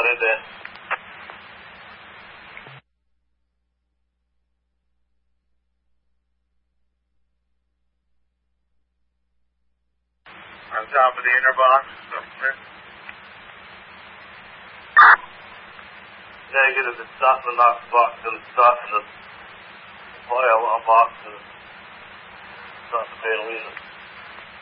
it in. On top of the inner box. Negative, it's not in the knock box, and it's not in the pile on box, and it's not in the fatal unit.